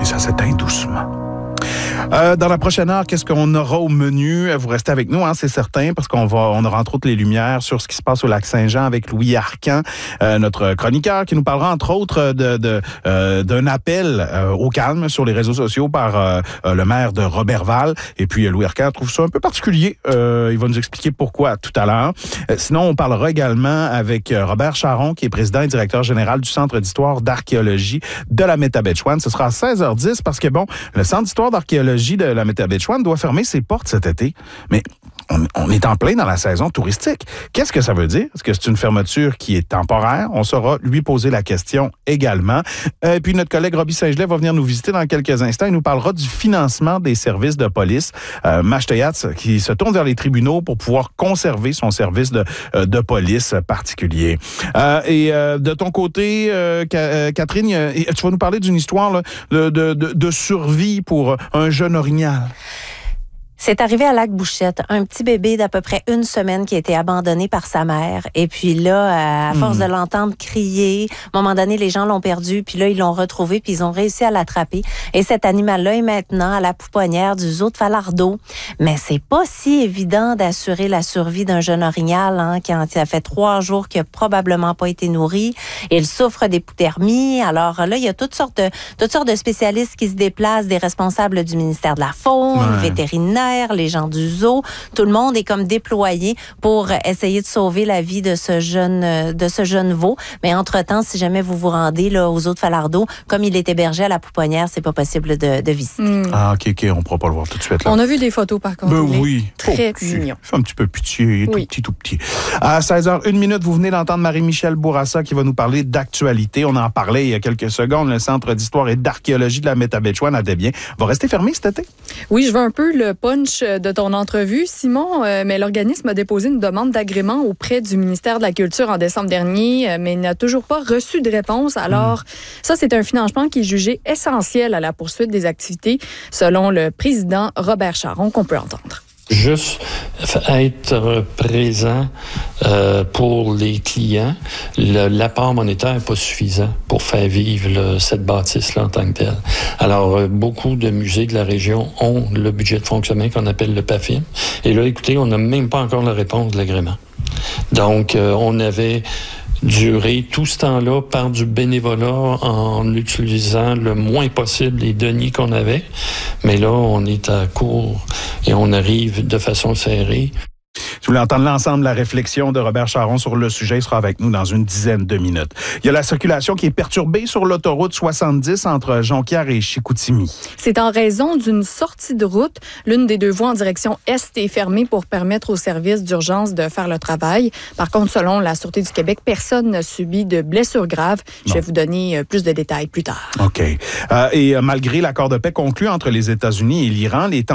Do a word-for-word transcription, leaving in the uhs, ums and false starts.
ça s'éteint doucement. Euh, dans la prochaine heure, qu'est-ce qu'on aura au menu? Vous restez avec nous, hein, c'est certain, parce qu'on va, on aura entre autres les lumières sur ce qui se passe au Lac-Saint-Jean avec Louis Arcan, euh, notre chroniqueur, qui nous parlera entre autres de, de, euh, d'un appel euh, au calme sur les réseaux sociaux par euh, le maire de Roberval. Et puis Louis Arcan trouve ça un peu particulier. Euh, il va nous expliquer pourquoi tout à l'heure. Euh, sinon, on parlera également avec Robert Charron, qui est président et directeur général du Centre d'histoire d'archéologie de la Métabetchouane. Ce sera à seize heures dix parce que, bon, le Centre d'histoire d'archéologie de la Métabetchouane doit fermer ses portes cet été. Mais on, on est en plein dans la saison touristique. Qu'est-ce que ça veut dire? Est-ce que c'est une fermeture qui est temporaire? On saura lui poser la question également. Et euh, puis notre collègue Roby Saint-Gelais va venir nous visiter dans quelques instants. Il nous parlera du financement des services de police. Euh, Mashteyatz qui se tourne vers les tribunaux pour pouvoir conserver son service de, euh, de police particulier. Euh, et euh, de ton côté, euh, Catherine, euh, tu vas nous parler d'une histoire là, de, de, de, de survie pour un jeune orignal. C'est arrivé à Lac-Bouchette, un petit bébé d'à peu près une semaine qui a été abandonné par sa mère. Et puis là, à force mmh. de l'entendre crier, à un moment donné, les gens l'ont perdu. Puis là, ils l'ont retrouvé, puis ils ont réussi à l'attraper. Et cet animal-là est maintenant à la pouponnière du zoo de Falardeau. Mais c'est pas si évident d'assurer la survie d'un jeune orignal, hein, qui a fait trois jours qu'il a probablement pas été nourri. Il souffre d'hypothermie. Alors là, il y a toutes sortes de, toutes sortes de spécialistes qui se déplacent, des responsables du ministère de la Faune, ouais. vétérinaires, les gens du zoo, tout le monde est comme déployé pour essayer de sauver la vie de ce jeune de ce jeune veau. Mais entre-temps, si jamais vous vous rendez là, aux zoo de Falardeau, comme il est hébergé à la pouponnière, c'est pas possible de, de visiter. Mm. Ah, OK, OK, on ne pourra pas le voir tout de suite. Là. On a vu des photos, par contre. Ben oui. Très oh, mignon. Il fait un petit peu pitié, il est oui. tout petit, tout petit. À seize heures une minute, vous venez d'entendre Marie-Michel Bourassa qui va nous parler d'actualité. On en parlait il y a quelques secondes. Le Centre d'histoire et d'archéologie de la Métabetchouane à Desbiens va rester fermé cet été? Oui, je veux un peu le punch de ton entrevue, Simon, euh, mais l'organisme a déposé une demande d'agrément auprès du ministère de la Culture en décembre dernier, euh, mais il n'a toujours pas reçu de réponse. Alors, mmh. ça, c'est un financement qui est jugé essentiel à la poursuite des activités, selon le président Robert Charron, qu'on peut entendre. Juste être présent euh, pour les clients, le, l'apport monétaire n'est pas suffisant pour faire vivre le, cette bâtisse-là en tant que telle. Alors, euh, beaucoup de musées de la région ont le budget de fonctionnement qu'on appelle le P A F I M. Et là, écoutez, on n'a même pas encore la réponse de l'agrément. Donc, euh, on avait durer tout ce temps-là par du bénévolat en utilisant le moins possible les deniers qu'on avait. Mais là, on est à court et on arrive de façon serrée. Si vous voulez entendre l'ensemble de la réflexion de Robert Charron sur le sujet, il sera avec nous dans une dizaine de minutes. Il y a la circulation qui est perturbée sur l'autoroute soixante-dix entre Jonquière et Chicoutimi. C'est en raison d'une sortie de route. L'une des deux voies en direction est est fermée pour permettre aux services d'urgence de faire le travail. Par contre, selon la Sûreté du Québec, personne n'a subi de blessures graves. Je vais vous donner plus de détails plus tard. OK. Euh, et malgré l'accord de paix conclu entre les États-Unis et l'Iran, les